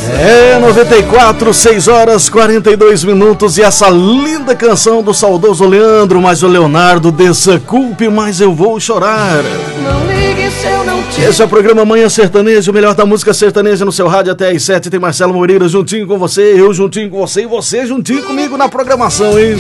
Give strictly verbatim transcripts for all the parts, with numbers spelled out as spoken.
É, noventa e quatro, seis horas, quarenta e dois minutos. E essa linda canção do saudoso Leandro, mas o Leonardo, desculpe, mas eu vou chorar. Não ligue se eu não te... Esse é o programa Manhã Sertaneja, o melhor da música sertaneja no seu rádio até às sete. Tem Marcelo Moreira juntinho com você, eu juntinho com você e você juntinho comigo na programação, hein?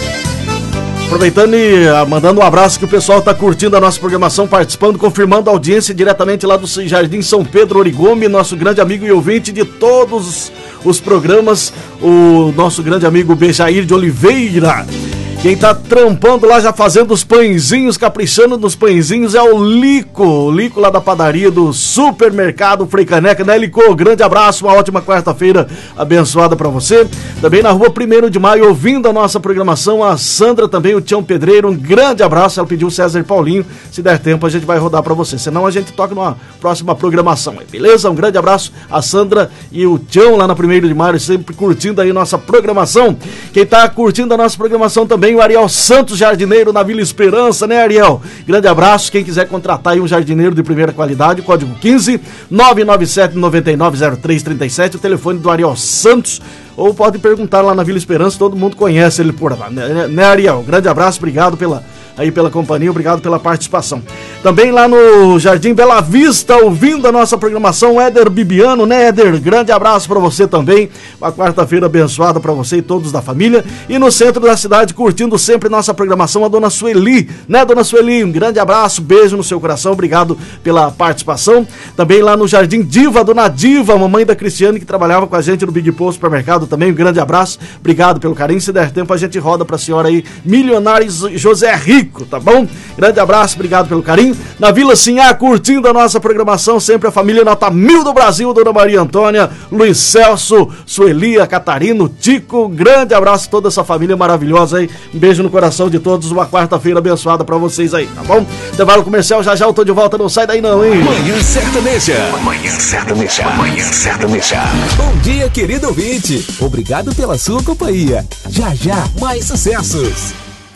Aproveitando e mandando um abraço que o pessoal está curtindo a nossa programação, participando, confirmando a audiência diretamente lá do Jardim São Pedro Origome, nosso grande amigo e ouvinte de todos os programas, o nosso grande amigo Bejair de Oliveira. Quem tá trampando lá, já fazendo os pãezinhos, caprichando nos pãezinhos, é o Lico, o Lico lá da padaria do supermercado Frei Caneca, né, Lico? Grande abraço, uma ótima quarta-feira abençoada pra você. Também na rua primeiro de maio, ouvindo a nossa programação, a Sandra também, o Tião Pedreiro, um grande abraço. Ela pediu o César Paulinho, se der tempo a gente vai rodar pra você, senão a gente toca numa próxima programação aí, beleza? Um grande abraço a Sandra e o Tião lá na primeiro de maio, sempre curtindo aí nossa programação. Quem tá curtindo a nossa programação também, o Ariel Santos, jardineiro na Vila Esperança, né, Ariel? Grande abraço. Quem quiser contratar aí um jardineiro de primeira qualidade, código quinze, nove nove sete, nove nove zero três três sete, o telefone do Ariel Santos, ou pode perguntar lá na Vila Esperança, todo mundo conhece ele por lá, né, né, Ariel? Grande abraço, obrigado pela aí pela companhia, obrigado pela participação. Também lá no Jardim Bela Vista, ouvindo a nossa programação, Éder Bibiano, né, Éder? Grande abraço pra você também, uma quarta-feira abençoada pra você e todos da família. E no centro da cidade, curtindo sempre nossa programação, a dona Sueli, né, dona Sueli? Um grande abraço, beijo no seu coração, obrigado pela participação. Também lá no Jardim Diva, a dona Diva, a mamãe da Cristiane, que trabalhava com a gente no Big Post Supermercado também, um grande abraço, obrigado pelo carinho. Se der tempo, a gente roda pra senhora aí, Milionários José Rico, tá bom? Grande abraço, obrigado pelo carinho. Na Vila Sinhá, curtindo a nossa programação, sempre a família Nota Mil do Brasil, Dona Maria Antônia, Luiz Celso, Sueli, Catarino, Tico, grande abraço a toda essa família maravilhosa aí, um beijo no coração de todos, uma quarta-feira abençoada pra vocês aí, tá bom? Intervalo comercial, já já eu tô de volta, não sai daí não, hein? Manhã Sertaneja. Manhã Sertaneja. Manhã Sertaneja. Bom dia, querido ouvinte. Obrigado pela sua companhia. Já já, mais sucessos.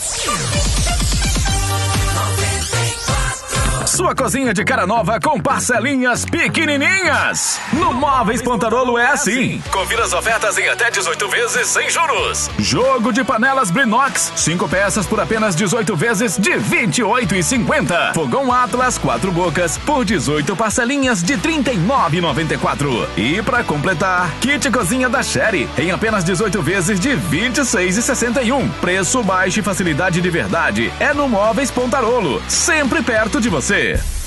Sua cozinha de cara nova com parcelinhas pequenininhas. No Móveis Pontarolo é assim. Confira as ofertas em até dezoito vezes sem juros. Jogo de panelas Brinox, cinco peças por apenas dezoito vezes de vinte e oito reais e cinquenta centavos. Fogão Atlas, quatro bocas por dezoito parcelinhas de trinta e nove reais e noventa e quatro centavos. E para completar, kit cozinha da Sherry em apenas dezoito vezes de vinte e seis reais e sessenta e um centavos. Preço baixo e facilidade de verdade é no Móveis Pontarolo, sempre perto de você.